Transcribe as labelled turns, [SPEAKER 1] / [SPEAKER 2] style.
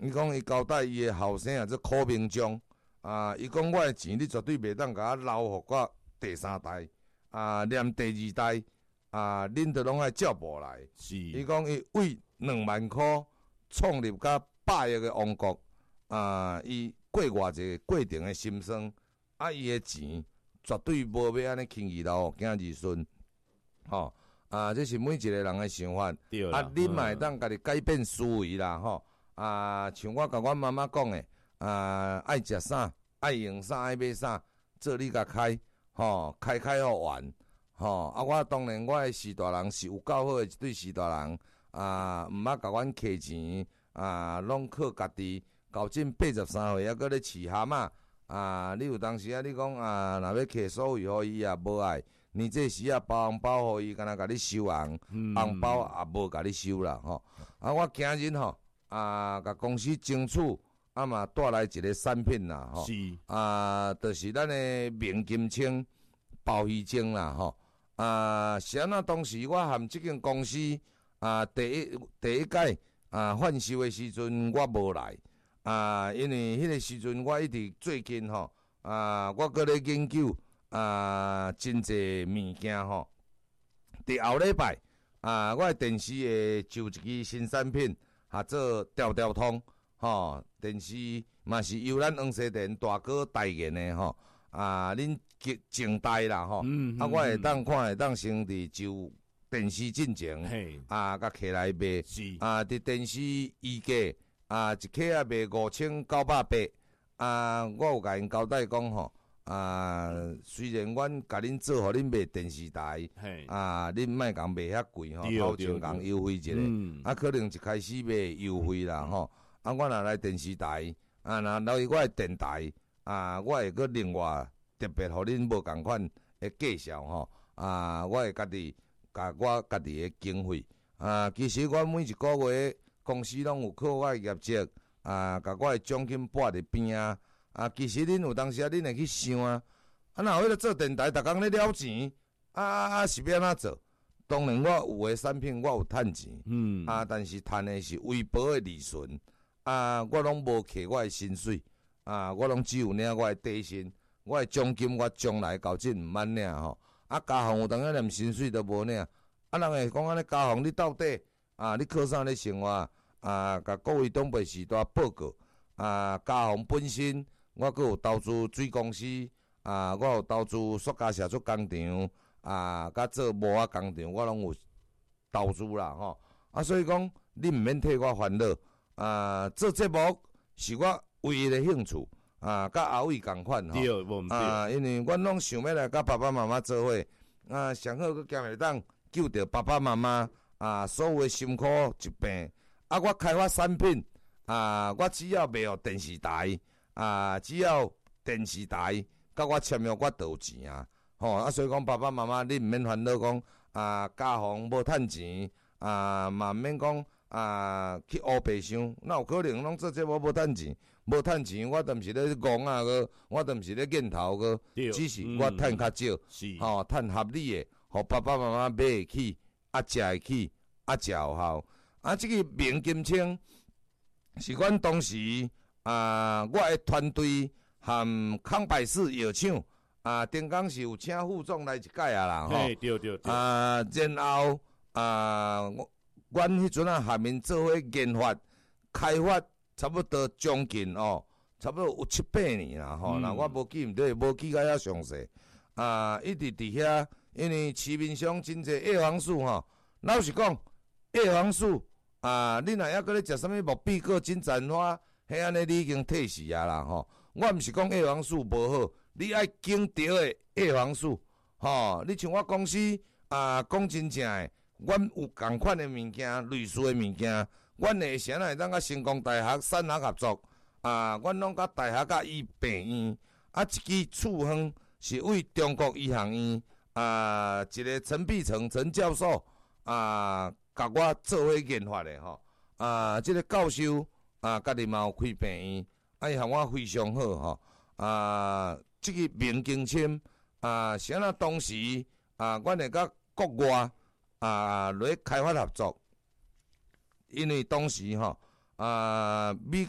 [SPEAKER 1] 伊讲伊交代伊的后生做柯明忠伊讲我的钱你绝对袂当甲我留互我第三代连第二代恁都拢爱照步来。
[SPEAKER 2] 是，
[SPEAKER 1] 伊讲伊为2万箍创立甲100亿的王国伊过偌一个过程的心酸伊的钱绝对无要安尼轻易留互囝儿孙吼。这是每一个人的想法。
[SPEAKER 2] 对啦。
[SPEAKER 1] 你嘛会当家己改变思维啦，吼。像我甲阮妈妈讲的，爱食啥，爱用啥，爱买啥，做你甲开，吼，开好玩，吼。我当然我的士大人是有够好的一对士大人，毋捌甲阮摕钱，拢靠家己。到近83岁还搁咧饲蛤蟆，你有当时你讲若要摕所谓互伊无爱。你这时包红包互伊，敢若甲你收红，红包也无甲你收啦吼。我今日吼甲公司争取嘛带来一个产品啦吼。
[SPEAKER 2] 是
[SPEAKER 1] 就是咱的明金清包鱼精啦吼。是安怎当时我含即间公司第一届贩售的时阵我无来因为迄个时阵我一直最近吼我搁咧研究。真济物件吼，伫后礼拜我的电视会就一支新产品，做调通吼，电视嘛是由咱黄西电大哥代言的吼，恁静待啦吼，我会当看会当先伫就电视进前，甲摕来卖，伫电视衣价一克卖5980，我有甲因交代讲吼。虽然阮甲恁做互恁卖电视台，恁莫共卖遐贵吼，头前共优惠一下，可能一开始卖优惠啦吼。我若来电视台，若来我的电台，我会搁另外特别互恁无共款的介绍吼。我会家己甲我家己的经费，其实我每一个月公司拢有靠我的业绩，甲我的奖金拨伫边其实恁有当时恁会去想若为了做电台，逐工咧了钱，是要安怎做？当然，我有诶产品，我有趁钱，但是趁诶是微薄诶利润，我拢无摕我诶薪水，我拢只有领我诶底薪，我诶奖金我将来到这毋免领吼，加项有当时连薪水都无领，人会讲安尼加项你到底你靠啥咧生活？甲各位东北时代报告，加项本身。我阁有投资水公司，我有投资塑胶射出工厂，甲做木仔工厂，我拢有投资啦吼。所以讲你毋免替我烦恼，做节目是我唯一的兴趣，甲阿伟共款吼。因为阮拢想要来甲爸爸妈妈做伙，上好阁兼会当救着爸爸妈妈所有的辛苦疾病。我开发产品，我只要卖互电视台。只要电视台甲我签约，我就有钱吼。所以讲爸爸妈妈，你毋免烦恼讲加项无趁钱，嘛毋免讲去乌白想，哪有可能拢做这无趁钱？无趁钱，我都毋是咧戆个，我都毋是咧瘾头个，只是我趁较少，趁合理的，互爸爸妈妈买会起，食会起，食有效。这个明金清是阮当时。我的团队含康百氏药厂顶港是有请副总来一届啦吼。
[SPEAKER 2] 对。
[SPEAKER 1] 然后阮迄阵含因做伙研发开发，差不多将近差不多有7-8年啦吼。那我无记毋对，无记较遐详细。一直伫遐，因为市面上真侪叶黄素吼。老实讲，叶黄素你若还搁咧食啥物木碧果、金盏花？迄安尼你已经退死啦吼！我毋是讲叶黄素无好，你爱经调的叶黄素吼。你像我公司讲真正的，阮有共款的物件，类似的物件，阮会先会当甲成功大学、产学合作阮拢甲大学甲医病院一支处方是为中国医学院一个陈必成陈教授甲我做伙研发的吼这个教授。家己嘛有开病院，伊和我非常好吼。这个明经签是安那当时阮会甲国外来开发合作，因为当时吼美